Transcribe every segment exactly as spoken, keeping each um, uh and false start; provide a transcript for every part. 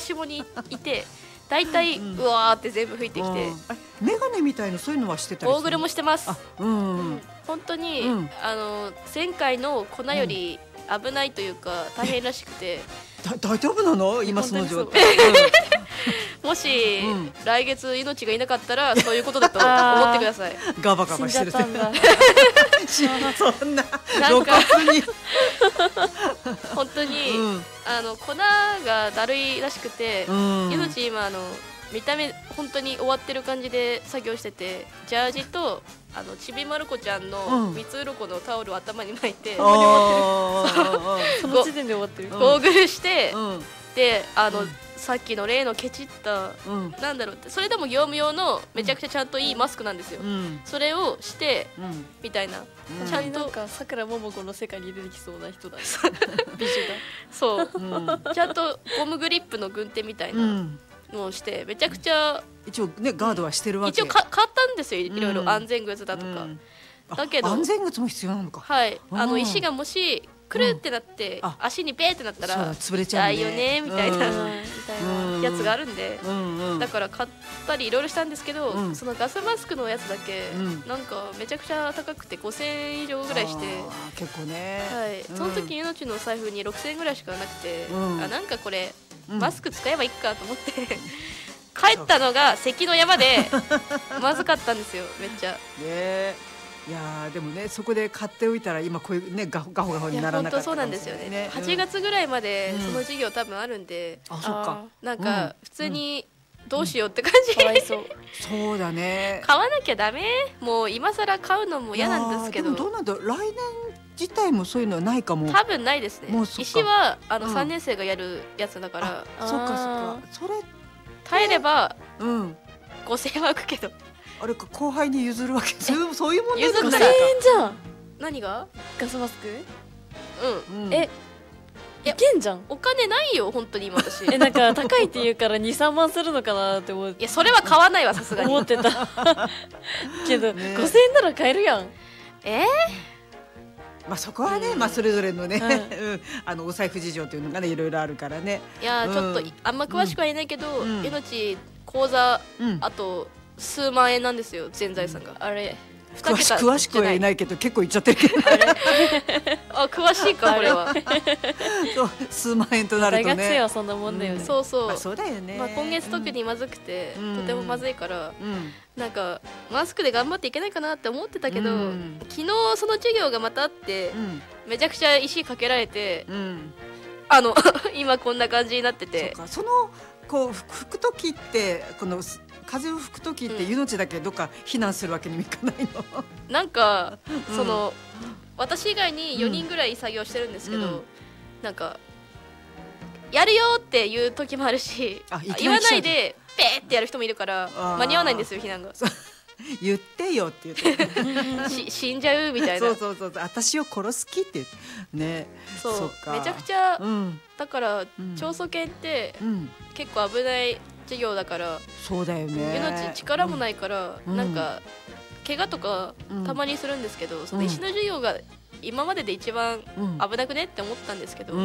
下にいてだいたい、うん、うわーって全部吹いてきて、 メガネみたいなそういうのはしてたりする？ ゴーグルもしてます。 うんうん、 本当に、うん、あの前回の粉より危ないというか大変らしくて、 だ大丈夫なの今その状態？ もし、うん、来月命がいなかったらそういうことだと思ってください。 ガバガバしてる。 死んじゃったんだ。 そんな露骨に本当に、うん、あの粉がだるいらしくて、うん、命今あの見た目本当に終わってる感じで作業してて、ジャージとあのちびまる子ちゃんの三つ鱗のタオルを頭に巻いて、うん、その時点で終わってる。ゴーグルして、うん、であの、うん、さっきの例のケチった、うん、なんだろうって、それでも業務用のめちゃくちゃちゃんといいマスクなんですよ、うん、それをして、うん、みたいな、うん、ちゃんとなんかさくらももこの世界に出てきそうな人だ美女だそう、うん、ちゃんとゴムグリップの軍手みたいなのをしてめちゃくちゃ一応ねガードはしてるわけ。 一応か買ったんですよ、いろいろ安全靴だとか、うん、だけど安全靴も必要なのか。 はい、あの石がもしくるってなって、うん、足にペーってなったら潰れちゃうね、 よねみたいな、うん、みたいなやつがあるんで、うんうん、だから買ったりいろいろしたんですけど、うん、そのガスマスクのやつだけ、うん、なんかめちゃくちゃ高くてごせんえん以上ぐらいして、 結構ね、 はい、うん、その時命の財布にろくせんえんぐらいしかなくて、うん、あなんかこれ、うん、マスク使えばいいかと思って帰ったのが関の山でまずかったんですよめっちゃ。 ね、いやでもね、そこで買っておいたら今こういうねガホガホガホにならなかったかもしれない。本当そうなんですよね。はちがつぐらいまでその授業多分あるんで、 うん、あ、そっか。 なんか普通にどうしようって感じ。 かわいそう。そうだね。 買わなきゃダメ。もう今更買うのも嫌なんですけど。 でもどうなんだろう。来年自体もそういうのはないかも。 多分ないですね。石はあのさんねん生がやるやつだから。 うん、そっかそっか。それ耐えればごせんえんは浮くけど。 あれか、後輩に譲るわけ。そういう問題じゃない。 ごせんえんじゃん。 何が？ ガスマスク？ うん。 え、いけんじゃん。 お金ないよ本当に今私。 え、なんか高いって言うからにさんまんするのかなって思って。 いやそれは買わないわさすがに。 思ってた。けどごせんえんなら買えるやん。 えー？ まあそこはね、まあそれぞれのね、あのお財布事情というのがねいろいろあるからね。 いやちょっとあんま詳しくは言えないけど、命口座あと数万円なんですよ全財産が。あれ詳し詳しくは言えないけど結構言っちゃってるけど。 あ、詳しいかこれは。 そう数万円となるとね。 大学生はそんなもんだよね。 そうそう。 そうだよね。 まあ今月特にまずくてとてもまずいからなんかマスクで頑張っていけないかなって思ってたけど、昨日その授業がまたあってめちゃくちゃ石かけられて、あの今こんな感じになってて。 そのこう吹く時ってこの風を吹く時って命だけどっか避難するわけにもいかないの？ なんかその私以外によにんぐらい作業してるんですけど、なんかやるよっていう時もあるし、言わないでペーってやる人もいるから間に合わないんですよ避難が。 言ってよって言ってし死んじゃうみたいな。 そうそうそう、私を殺す気ってね。 そうめちゃくちゃだから長祖研って結構危ない授業だから。 そうだよね。 命力もないから、うん、なんか怪我とかたまにするんですけど、うん、その石の授業が今までで一番危なくねって思ったんですけど、うん、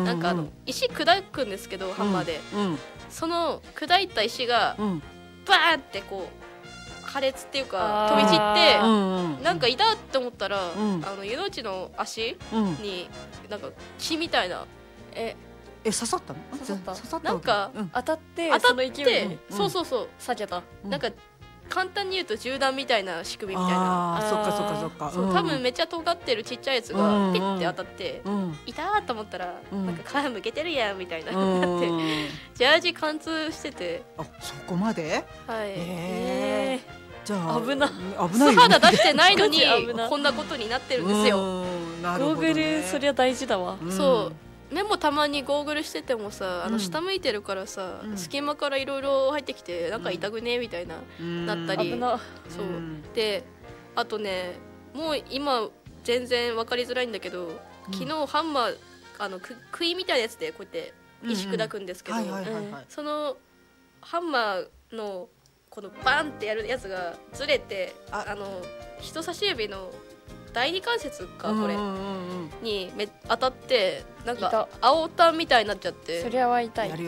なんかあの石砕くんですけどハンマーで、うん、その砕いた石がバーンってこう破裂っていうか飛び散って、うん、なんかいたって思ったら、うん、あの湯の内の足になんか血みたいな。 ええ刺さったの？ 刺さった。 刺さったなんか、うん、当たって当たって、 うん、 そうそうそう避けた、 うん、なんか簡単に言うと銃弾みたいな仕組みみたいな。 あーそっかそっかそっか。 そう多分めっちゃ尖ってるちっちゃいやつがピッて当たって、うん、いたーと思ったら、うん、なんか皮むけてるやんみたいな、うん、なってジャージ貫通してて。 あそこまで？ はい。 えーじゃあ危な危ない素肌出してないのにこんなことになってるんですよ。 ゴーグルそりゃ大事だわ。 そう目もたまにゴーグルしててもさ、あの下向いてるからさ、隙間からいろいろ入ってきてなんか痛くねみたいななったり。そうであとねもう今全然分かりづらいんだけど、昨日ハンマーあのく杭みたいなやつでこうやって石砕くんですけど、そのハンマーのこのバンってやるやつがずれて、ああの人差し指の第二関節かこれにめ当たってなんか青タンみたいになっちゃって。 それは痛い。